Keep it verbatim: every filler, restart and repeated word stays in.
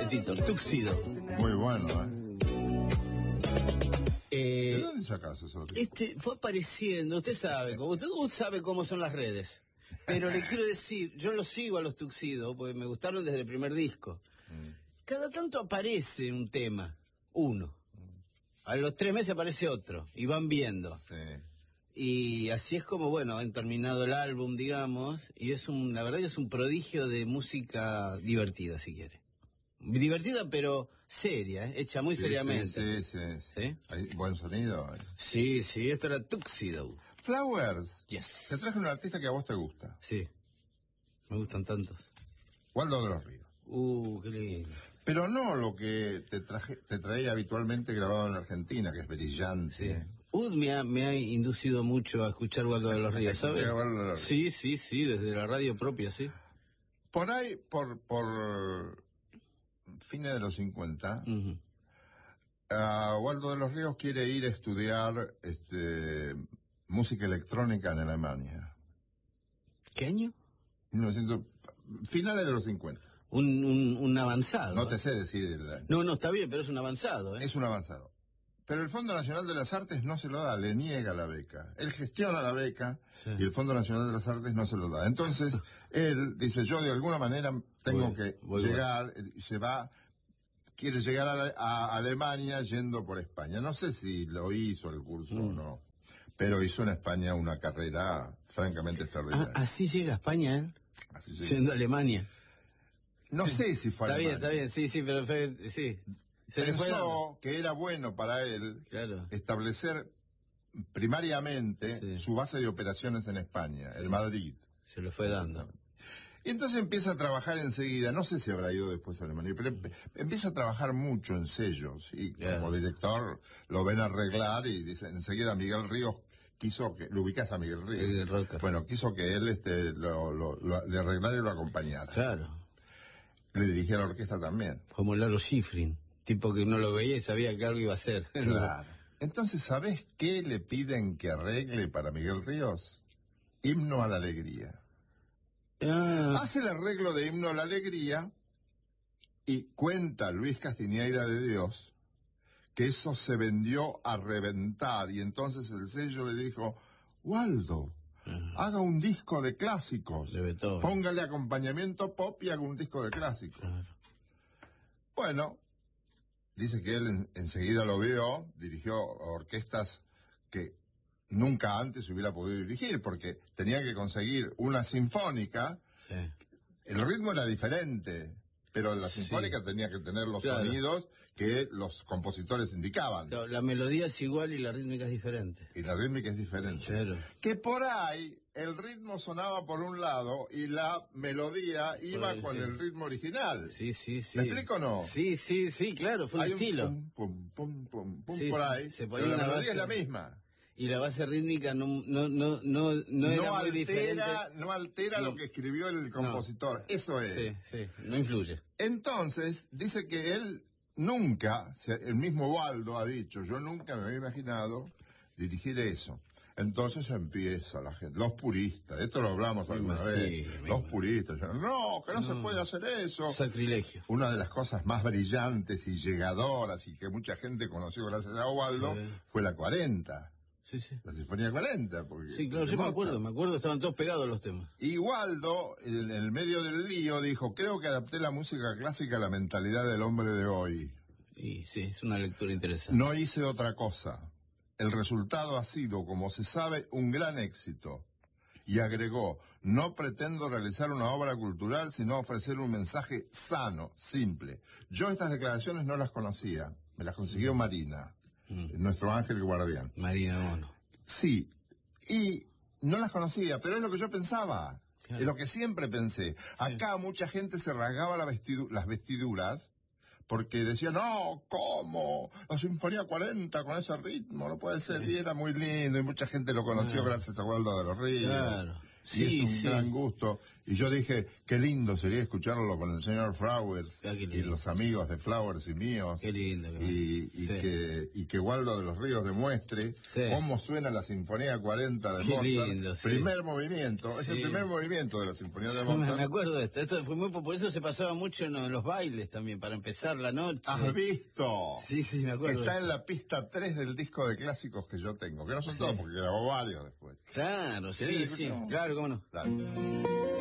momentito, Tuxedo. Muy bueno, ¿eh? Eh, ¿De dónde sacas eso? Este fue apareciendo, usted sabe, como usted sabe cómo son las redes. Pero le quiero decir, yo los sigo a los Tuxedo porque me gustaron desde el primer disco. Mm. Cada tanto aparece un tema, uno. A los tres meses aparece otro y van viendo. Sí. Y así es como, bueno, han terminado el álbum, digamos, y es un, la verdad que es un prodigio de música divertida, si quiere. Divertida, pero seria, ¿eh? Hecha muy sí, seriamente. Sí, sí, sí. ¿Sí? ¿Hay buen sonido? Sí, sí, esto era Tuxedo. Flowers. Yes. Te traje un artista que a vos te gusta. Sí, me gustan tantos. Waldo de los Ríos. Uh, qué lindo. Pero no lo que te traje, te traía habitualmente grabado en la Argentina, que es brillante. Sí. Ud me ha, me ha inducido mucho a escuchar Waldo de los Ríos, ¿sabes? Sí, sí, sí, desde la radio propia, sí. Por ahí, por por fines de los cincuenta, uh-huh. uh, Waldo de los Ríos quiere ir a estudiar este, música electrónica en Alemania. ¿Qué año? mil novecientos, finales de los cincuenta. Un, un, un avanzado. No te sé decir el año. No, no, está bien, pero es un avanzado, ¿eh? Es un avanzado. Pero el Fondo Nacional de las Artes no se lo da, le niega la beca. Él gestiona la beca, sí, y el Fondo Nacional de las Artes no se lo da. Entonces, él dice, yo de alguna manera tengo voy, que voy llegar, bueno. y se va, quiere llegar a, a Alemania yendo por España. No sé si lo hizo el curso mm. o no, pero hizo en España una carrera francamente extraordinaria. Ah, ¿así llega a España él? Así llega. Yendo a Alemania. No sé si fue a Alemania. Está bien, está bien, sí, sí, pero fue, sí. Se pensó que era bueno para él claro. establecer primariamente sí. su base de operaciones en España, el Madrid. Se lo fue dando. Y entonces empieza a trabajar enseguida, no sé si habrá ido después a Alemania, pero empieza a trabajar mucho en sellos, y claro. como director lo ven arreglar y dice, enseguida Miguel Ríos quiso que, lo ubicás a Miguel Ríos, el rocker. Bueno, quiso que él este lo, lo, lo, le arreglara y lo acompañara. Claro. Le dirigía la orquesta también. Como Lalo Schifrin. Tipo que uno lo veía y sabía que algo iba a hacer. Claro. Entonces, ¿sabés qué le piden que arregle para Miguel Ríos? Himno a la Alegría. Ah. Hace el arreglo de Himno a la Alegría y cuenta Luis Castiñeira de Dios que eso se vendió a reventar, y entonces el sello le dijo, Waldo, uh-huh. haga un disco de clásicos, de Beethoven. Póngale acompañamiento pop y haga un disco de clásicos. Claro. Bueno, dice que él en, enseguida lo vio, dirigió orquestas que nunca antes hubiera podido dirigir, porque tenía que conseguir una sinfónica. Sí. El ritmo era diferente, pero la sí. sinfónica tenía que tener los claro. sonidos que los compositores indicaban. Claro, la melodía es igual y la rítmica es diferente. Y la rítmica es diferente. Claro. Que por ahí el ritmo sonaba por un lado y la melodía iba el, con sí. el ritmo original. Sí, sí, sí. ¿Me explico o no? Sí, sí, sí, claro, fue un Hay estilo. Un pum, pum, pum, pum, pum sí, por sí. ahí, se pero la melodía base... es la misma. Y la base rítmica no no no no no, no era altera, muy diferente. No altera no. lo que escribió el compositor. No. Eso es. Sí, sí, no influye. Entonces, dice que él nunca, el mismo Waldo ha dicho, yo nunca me había imaginado dirigir eso. Entonces empieza la gente, los puristas, esto lo hablamos alguna vez, los puristas, no, que no, no se puede hacer eso. Sacrilegio. Una de las cosas más brillantes y llegadoras y que mucha gente conoció gracias a Waldo sí. fue la cuarenta. Sí, sí. La Sinfonía cuarenta. Porque sí, claro, yo me acuerdo, me acuerdo, estaban todos pegados los temas. Y Waldo, en el medio del lío, dijo, creo que adapté la música clásica a la mentalidad del hombre de hoy. Y sí, es una lectura interesante. No hice otra cosa. El resultado ha sido, como se sabe, un gran éxito. Y agregó, no pretendo realizar una obra cultural, sino ofrecer un mensaje sano, simple. Yo estas declaraciones no las conocía, me las consiguió mm. Marina. Mm. Nuestro ángel guardián. Marina Bono. Sí, y no las conocía, pero es lo que yo pensaba, claro. Es lo que siempre pensé. Sí. Acá mucha gente se rasgaba la vestidu las vestiduras porque decía, no, ¿cómo? La Sinfonía cuarenta con ese ritmo, no puede ser. Sí. Y era muy lindo y mucha gente lo conoció claro. gracias a Waldo de los Ríos. Claro. y es Sí, un sí. gran gusto. Y yo dije, qué lindo sería escucharlo con el señor Flowers Ah, qué y lindo. los amigos de Flowers y míos. Qué lindo, qué Y, y, sí. que, y que Waldo de los Ríos demuestre Sí. cómo suena la Sinfonía cuarenta de Qué Mozart. lindo, sí. Primer movimiento, es Sí. el primer movimiento de la Sinfonía de Me, Mozart. me acuerdo de esto. Esto fue muy por eso se pasaba mucho en, en los bailes también, para empezar la noche. ¿Has visto? Sí, sí, me Que acuerdo. está de en eso. la pista tres del disco de clásicos que yo tengo, que no son Sí. todos, porque grabó varios después. Claro, ¿Querés sí, que sí. escuchemos? Claro, cómo no. Dale.